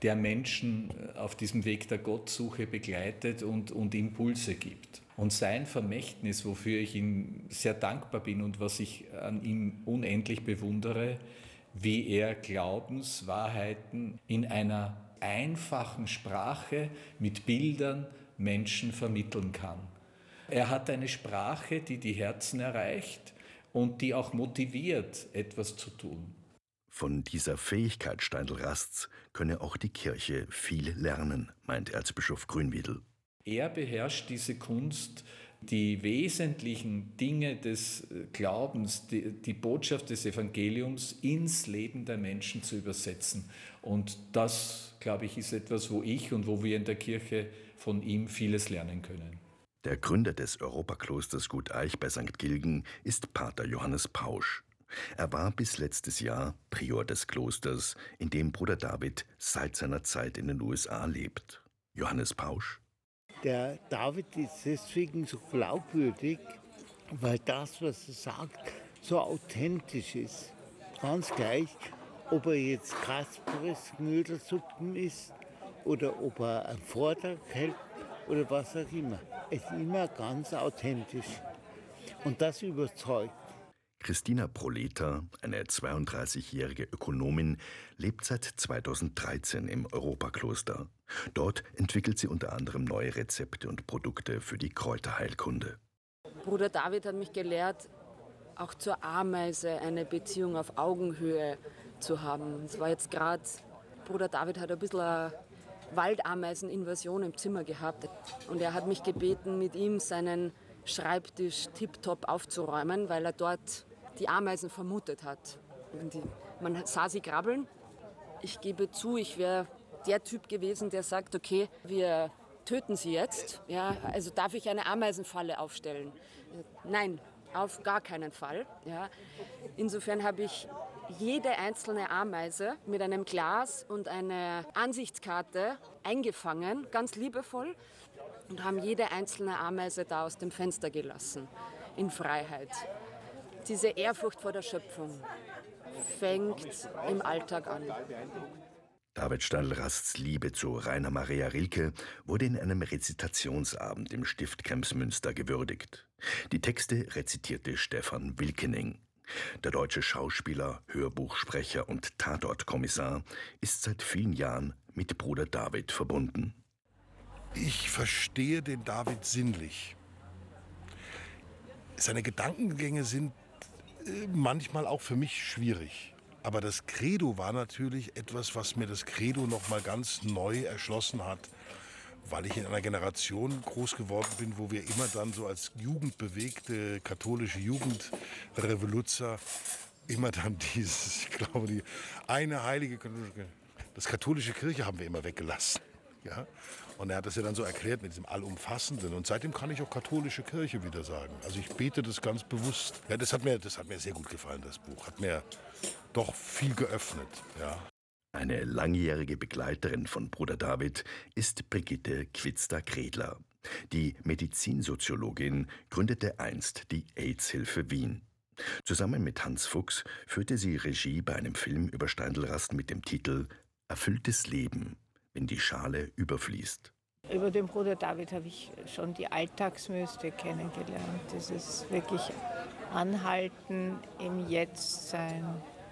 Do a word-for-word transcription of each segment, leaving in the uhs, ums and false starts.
der Menschen auf diesem Weg der Gottsuche begleitet und, und Impulse gibt. Und sein Vermächtnis, wofür ich ihm sehr dankbar bin und was ich an ihm unendlich bewundere, wie er Glaubenswahrheiten in einer einfachen Sprache mit Bildern Menschen vermitteln kann. Er hat eine Sprache, die die Herzen erreicht und die auch motiviert, etwas zu tun. Von dieser Fähigkeit Steindl-Rasts könne auch die Kirche viel lernen, meint Erzbischof Grünwiedel. Er beherrscht diese Kunst, die wesentlichen Dinge des Glaubens, die, die Botschaft des Evangeliums ins Leben der Menschen zu übersetzen. Und das, glaube ich, ist etwas, wo ich und wo wir in der Kirche von ihm vieles lernen können. Der Gründer des Europaklosters Gut Eich bei Sankt Gilgen ist Pater Johannes Pausch. Er war bis letztes Jahr Prior des Klosters, in dem Bruder David seit seiner Zeit in den U S A lebt. Johannes Pausch. Der David ist deswegen so glaubwürdig, weil das, was er sagt, so authentisch ist. Ganz gleich, ob er jetzt Kasperes Knödelsuppen isst oder ob er einen Vortrag hält oder was auch immer. Es ist immer ganz authentisch. Und das überzeugt. Christina Proleta, eine zweiunddreißigjährige Ökonomin, lebt seit zweitausenddreizehn im Europakloster. Dort entwickelt sie unter anderem neue Rezepte und Produkte für die Kräuterheilkunde. Bruder David hat mich gelehrt, auch zur Ameise eine Beziehung auf Augenhöhe zu haben. Es war jetzt gerade, Bruder David hat ein bisschen eine Waldameiseninvasion im Zimmer gehabt. Und er hat mich gebeten, mit ihm seinen Schreibtisch tipptopp aufzuräumen, weil er dort die Ameisen vermutet hat. Und die, man sah sie krabbeln. Ich gebe zu, ich wäre der Typ gewesen, der sagt, okay, wir töten sie jetzt. Ja, also darf ich eine Ameisenfalle aufstellen? Nein, auf gar keinen Fall. Ja. Insofern habe ich jede einzelne Ameise mit einem Glas und einer Ansichtskarte eingefangen, ganz liebevoll, und haben jede einzelne Ameise da aus dem Fenster gelassen, in Freiheit. Diese Ehrfurcht vor der Schöpfung fängt im Alltag an. David Steindl-Rasts Liebe zu Rainer Maria Rilke wurde in einem Rezitationsabend im Stift Kremsmünster gewürdigt. Die Texte rezitierte Stefan Wilkening. Der deutsche Schauspieler, Hörbuchsprecher und Tatortkommissar ist seit vielen Jahren mit Bruder David verbunden. Ich verstehe den David sinnlich. Seine Gedankengänge sind manchmal auch für mich schwierig. Aber das Credo war natürlich etwas, was mir das Credo noch mal ganz neu erschlossen hat, weil ich in einer Generation groß geworden bin, wo wir immer dann so als jugendbewegte katholische Jugendrevoluzer immer dann dieses, ich glaube, die eine heilige, das katholische Kirche haben wir immer weggelassen. Ja? Und er hat das ja dann so erklärt mit diesem Allumfassenden. Und seitdem kann ich auch katholische Kirche wieder sagen. Also ich bete das ganz bewusst. Ja, das hat mir, das hat mir sehr gut gefallen, das Buch. Hat mir doch viel geöffnet. Ja. Eine langjährige Begleiterin von Bruder David ist Brigitte Quitzter-Kredler. Die Medizinsoziologin gründete einst die AIDS-Hilfe Wien. Zusammen mit Hans Fuchs führte sie Regie bei einem Film über Steindl-Rast mit dem Titel »Erfülltes Leben, wenn die Schale überfließt«. Über den Bruder David habe ich schon die Alltagsmüste kennengelernt. Dieses wirklich Anhalten im Jetzt-Sein.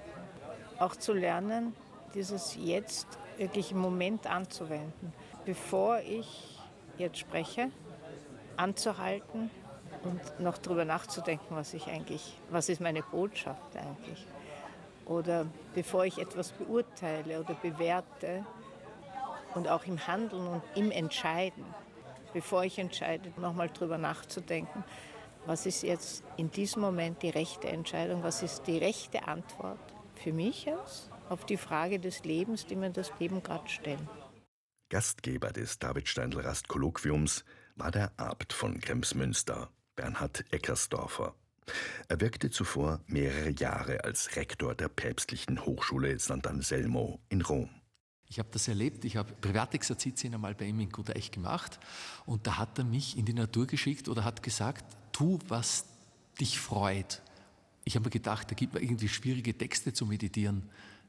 Auch zu lernen, dieses Jetzt wirklich im Moment anzuwenden. Bevor ich jetzt spreche, anzuhalten und noch drüber nachzudenken, was ich eigentlich, was ist meine Botschaft eigentlich. Oder bevor ich etwas beurteile oder bewerte, und auch im Handeln und im Entscheiden, bevor ich entscheide, nochmal drüber nachzudenken, was ist jetzt in diesem Moment die rechte Entscheidung, was ist die rechte Antwort für mich jetzt auf die Frage des Lebens, die mir das Leben gerade stellt. Gastgeber des David Steindl-Rast-Kolloquiums war der Abt von Kremsmünster, Bernhard Eckersdorfer. Er wirkte zuvor mehrere Jahre als Rektor der päpstlichen Hochschule Sant'Anselmo in Rom. Ich habe das erlebt, ich habe Privatexerzitien einmal bei ihm in Gut Eich gemacht und da hat er mich in die Natur geschickt oder hat gesagt, tu, was dich freut. Ich habe mir gedacht, da gibt mir irgendwie schwierige Texte zu meditieren.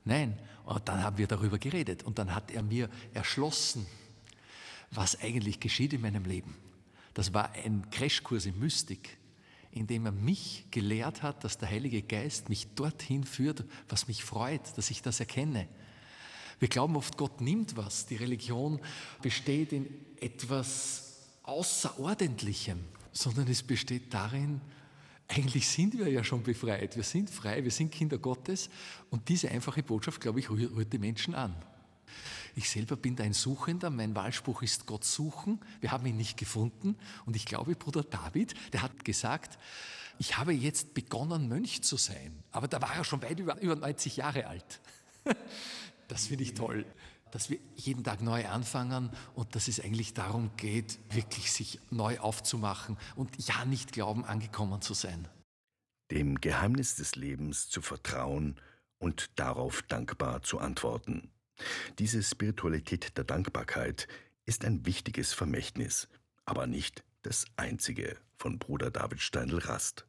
Nein, und dann haben wir darüber geredet und dann hat er mir erschlossen, was eigentlich geschieht in meinem Leben. Das war ein Crashkurs in Mystik, in dem er mich gelehrt hat, dass der Heilige Geist mich dorthin führt, was mich freut, dass ich das erkenne. Wir glauben oft, Gott nimmt was. Die Religion besteht in etwas Außerordentlichem, sondern es besteht darin, eigentlich sind wir ja schon befreit. Wir sind frei, wir sind Kinder Gottes und diese einfache Botschaft, glaube ich, rührt die Menschen an. Ich selber bin da ein Suchender, mein Wahlspruch ist Gott suchen. Wir haben ihn nicht gefunden und ich glaube, Bruder David, der hat gesagt, ich habe jetzt begonnen, Mönch zu sein, aber da war er schon weit über, über neunzig Jahre alt. Das finde ich toll, dass wir jeden Tag neu anfangen und dass es eigentlich darum geht, wirklich sich neu aufzumachen und ja nicht glauben, angekommen zu sein. Dem Geheimnis des Lebens zu vertrauen und darauf dankbar zu antworten. Diese Spiritualität der Dankbarkeit ist ein wichtiges Vermächtnis, aber nicht das einzige von Bruder David Steindl-Rast.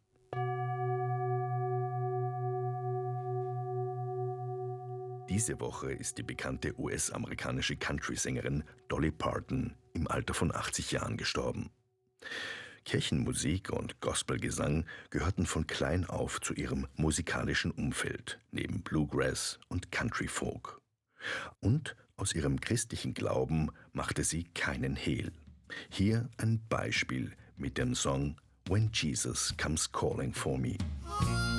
Diese Woche ist die bekannte U S-amerikanische Country-Sängerin Dolly Parton im Alter von achtzig Jahren gestorben. Kirchenmusik und Gospelgesang gehörten von klein auf zu ihrem musikalischen Umfeld, neben Bluegrass und Country Folk. Und aus ihrem christlichen Glauben machte sie keinen Hehl. Hier ein Beispiel mit dem Song When Jesus Comes Calling for Me.